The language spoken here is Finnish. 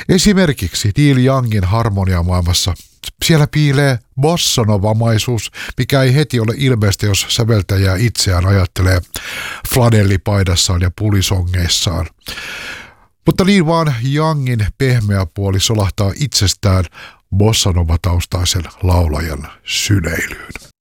Esimerkiksi Neil Youngin harmoniamaailmassa siellä piilee bossanovamaisuus, mikä ei heti ole ilmeistä, jos säveltäjä itseään ajattelee flanellipaidassaan ja pulisongeissaan. Mutta niin vaan Youngin pehmeä puoli solahtaa itsestään bossanova-taustaisen laulajan syleilyyn.